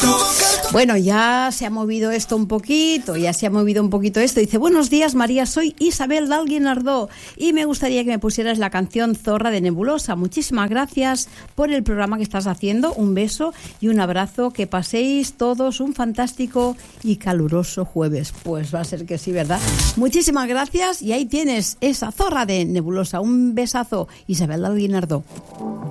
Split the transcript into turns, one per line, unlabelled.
Bueno, ya se ha movido esto un poquito, esto. Dice, buenos días, María, soy Isabel Dalguinardó y me gustaría que me pusieras la canción Zorra de Nebulosa. Muchísimas gracias por el programa que estás haciendo. Un beso y un abrazo. Que paséis todos un fantástico y caluroso jueves. Pues va a ser que sí, ¿verdad? Muchísimas gracias y ahí tienes esa Zorra de Nebulosa. Un besazo, Isabel Dalguinardó.